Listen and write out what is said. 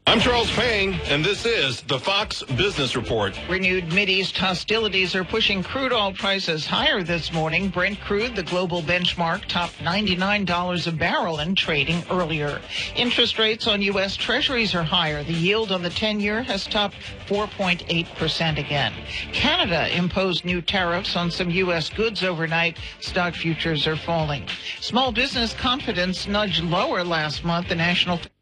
I'm Charles Payne, and this is the Fox Business Report. Renewed Mideast hostilities are pushing crude oil prices higher this morning. Brent crude, the global benchmark, topped $99 a barrel in trading earlier. Interest rates on U.S. Treasuries are higher. The yield on the 10-year has topped 4.8% again. Canada imposed new tariffs on some U.S. goods overnight. Stock futures are falling. Small business confidence nudged lower last month. The National